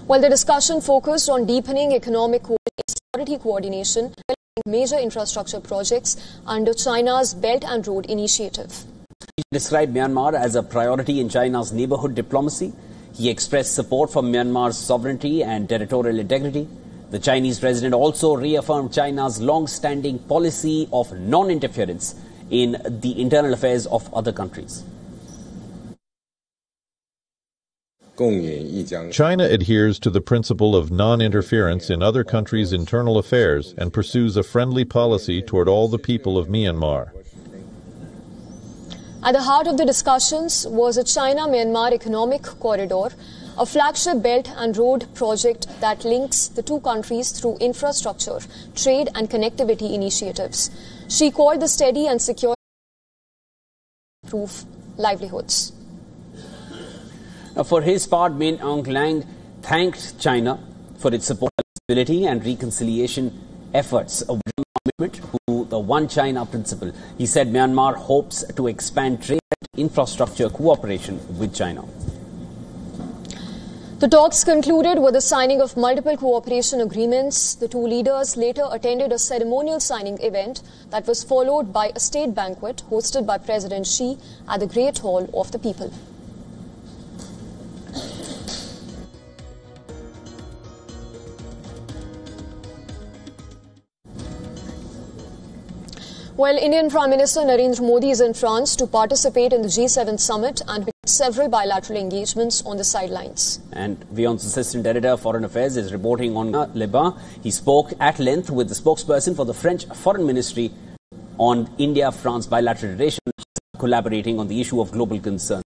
Well, the discussion focused on deepening economic security coordination, major infrastructure projects under China's Belt and Road Initiative. He described Myanmar as a priority in China's neighborhood diplomacy. He expressed support for Myanmar's sovereignty and territorial integrity. The Chinese president also reaffirmed China's long-standing policy of non-interference in the internal affairs of other countries. China adheres to the principle of non-interference in other countries' internal affairs and pursues a friendly policy toward all the people of Myanmar. At the heart of the discussions was a China-Myanmar economic corridor, a flagship belt and road project that links the two countries through infrastructure, trade and connectivity initiatives. She called the steady and secure improve livelihoods. Now, for his part, Min Aung Hlaing thanked China for its support, stability and reconciliation efforts, a commitment to the One China principle. He said Myanmar hopes to expand trade and infrastructure cooperation with China. The talks concluded with the signing of multiple cooperation agreements. The two leaders later attended a ceremonial signing event that was followed by a state banquet hosted by President Xi at the Great Hall of the People. Well, Indian Prime Minister Narendra Modi is in France to participate in the G7 summit and several bilateral engagements on the sidelines. And Vyon's assistant editor, Foreign Affairs, is reporting on Liban. He spoke at length with the spokesperson for the French Foreign Ministry on India-France bilateral relations, collaborating on the issue of global concerns.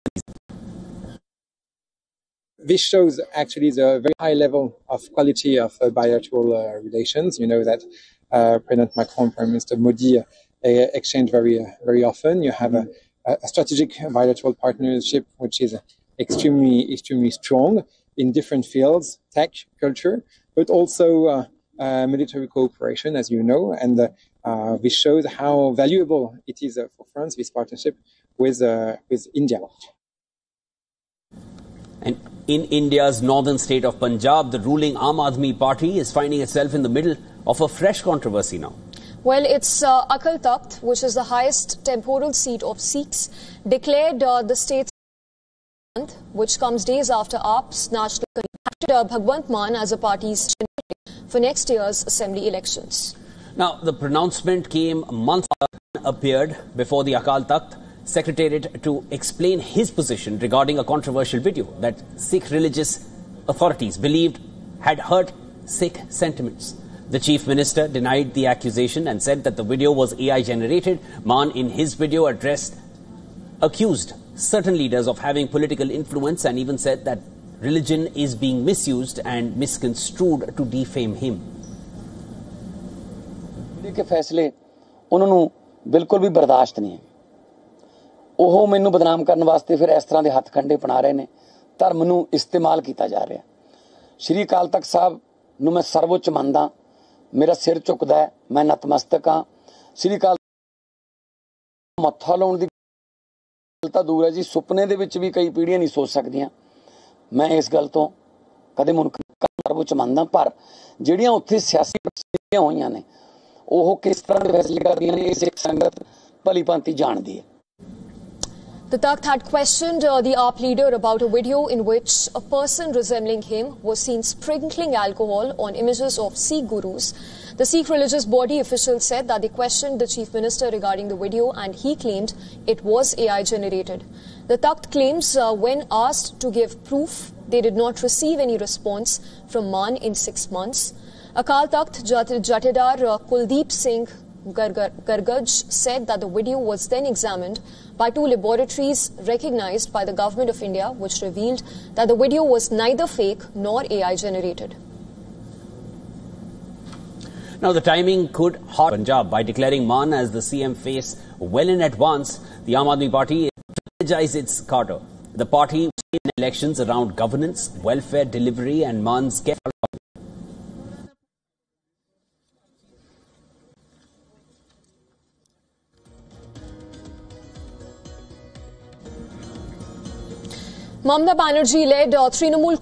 This shows actually the very high level of quality of bilateral relations. You know that President Macron and Prime Minister Modi exchange very often. You have a strategic bilateral partnership which is extremely strong in different fields, tech, culture, but also military cooperation, as you know. And this shows how valuable it is for France, this partnership with India. And in India's northern state of Punjab, the ruling Aam Aadmi Party is finding itself in the middle of a fresh controversy now. Well, it's Akal Takht, which is the highest temporal seat of Sikhs, declared the state's which comes days after AAP's national elected Bhagwant Mann as a party's candidate for next year's assembly elections. Now, the pronouncement came months after Mann appeared before the Akal Takht Secretariat to explain his position regarding a controversial video that Sikh religious authorities believed had hurt Sikh sentiments. The Chief Minister denied the accusation and said that the video was AI generated. Mann, in his video, accused certain leaders of having political influence and even said that religion is being misused and misconstrued to defame him. के फैसले उन्होंने बिल्कुल भी बर्दाश्त नहीं है ਉਹ ਮੈਨੂੰ ਬਦਨਾਮ ਕਰਨ ਵਾਸਤੇ ਫਿਰ ਇਸ ਤਰ੍ਹਾਂ ਦੇ ਹੱਥ ਖੰਡੇ ਬਣਾ ਰਹੇ ਨੇ ਧਰਮ ਨੂੰ ਇਸਤੇਮਾਲ ਕੀਤਾ ਜਾ ਰਿਹਾ ਸ਼੍ਰੀ ਅਕਾਲ ਤਖਤ ਸਾਹਿਬ ਨੂੰ ਮੈਂ ਸਰਵਉੱਚ ਮੰਨਦਾ ਮੇਰਾ ਸਿਰ ਝੁਕਦਾ ਹੈ ਮੈਂ ਨਤਮਸਤਕ ਹਾਂ ਸ਼੍ਰੀ ਅਕਾਲ ਮੱਥਾ ਲਾਉਣ ਦੀ ਗੱਲ ਤਾਂ ਦੂਰ ਹੈ ਜੀ ਸੁਪਨੇ ਦੇ ਵਿੱਚ ਵੀ ਕਈ ਪੀੜ੍ਹੀਆਂ ਨਹੀਂ ਸੋਚ ਸਕਦੀਆਂ ਮੈਂ ਇਸ ਗੱਲ ਤੋਂ ਕਦੇ ਮੁਨਕਰ ਸਰਵਉੱਚ ਮੰਨਦਾ ਪਰ ਜਿਹੜੀਆਂ ਉੱਥੇ ਸਿਆਸੀ ਪ੍ਰਸਥਿਤੀਆਂ ਹੋਈਆਂ ਨੇ ਉਹ ਕਿਸ ਤਰ੍ਹਾਂ ਦੇ ਫੈਸਲੇ ਕਰਦੀਆਂ ਨੇ ਇਸ ਇੱਕ ਸੰਗਤ ਭਲੀ ਭਾਂਤੀ ਜਾਣਦੀ ਹੈ The Takht had questioned the AAP leader about a video in which a person resembling him was seen sprinkling alcohol on images of Sikh gurus. The Sikh religious body officials said that they questioned the Chief Minister regarding the video and he claimed it was AI generated. The Takht claims when asked to give proof, they did not receive any response from Mann in 6 months. Akal Takht Jatedar Kuldeep Singh Gargaj said that the video was then examined by 2 laboratories recognized by the Government of India, which revealed that the video was neither fake nor AI generated. Now, the timing could hurt Punjab by declaring Mann as the CM face well in advance. The Aam Aadmi Party strategized its cadre. The party won elections around governance, welfare delivery and Mann's careful. Mamata Banerjee led Trinamool